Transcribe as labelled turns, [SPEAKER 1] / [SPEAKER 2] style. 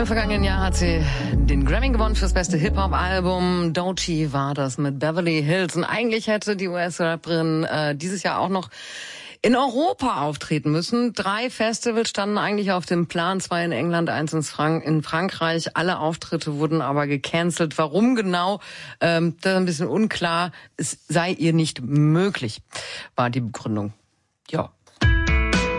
[SPEAKER 1] Im vergangenen Jahr hat sie den Grammy gewonnen fürs beste Hip-Hop-Album. Doechii war das mit Beverly Hills. Und eigentlich hätte die US-Rapperin dieses Jahr auch noch in Europa auftreten müssen. 3 Festivals standen eigentlich auf dem Plan, 2 in England, 1 in Frankreich. Alle Auftritte wurden aber gecancelt. Warum genau, das ist ein bisschen unklar. Es sei ihr nicht möglich, war die Begründung. Ja,